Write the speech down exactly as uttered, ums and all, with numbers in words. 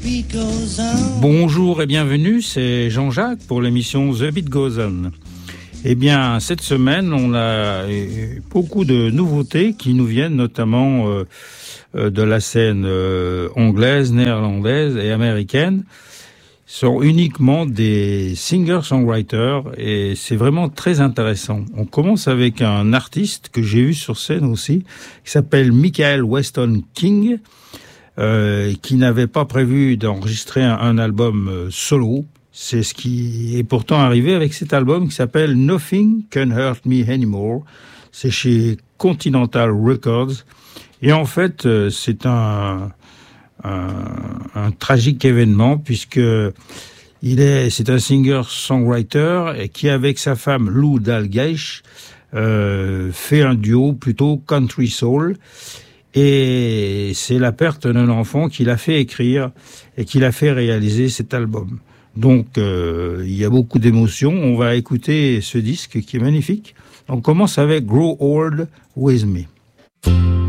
Bonjour et bienvenue, c'est Jean-Jacques pour l'émission The Beat Goes On. Eh bien, cette semaine, on a beaucoup de nouveautés qui nous viennent notamment euh, de la scène euh, anglaise, néerlandaise et américaine. Ce sont uniquement des singer-songwriters et c'est vraiment très intéressant. On commence avec un artiste que j'ai vu sur scène aussi, qui s'appelle Michael Weston King, euh, qui n'avait pas prévu d'enregistrer un, un album euh, solo. C'est ce qui est pourtant arrivé avec cet album qui s'appelle Nothing Can Hurt Me Anymore. C'est chez Continental Records. Et en fait, c'est un, un, un tragique événement puisque il est, c'est un singer-songwriter et qui, avec sa femme Lou Dalglish, euh, fait un duo plutôt country soul. Et c'est la perte d'un enfant qui l'a fait écrire et qui l'a fait réaliser cet album. Donc, euh, il y a beaucoup d'émotions. On va écouter ce disque qui est magnifique. On commence avec Grow Old With Me.